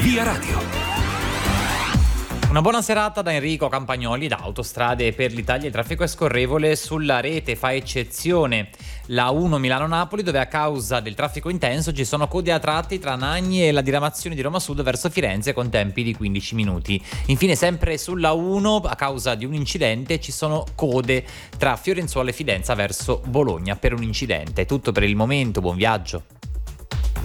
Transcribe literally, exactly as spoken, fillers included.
Via Radio. Una buona serata da Enrico Campagnoli da Autostrade per l'Italia. Il traffico è scorrevole sulla rete, fa eccezione la uno Milano-Napoli, dove a causa del traffico intenso ci sono code a tratti tra Nagni e la diramazione di Roma Sud verso Firenze con tempi di quindici minuti. Infine, sempre sulla uno, a causa di un incidente ci sono code tra Fiorenzuola e Fidenza verso Bologna per un incidente. È tutto per il momento, buon viaggio.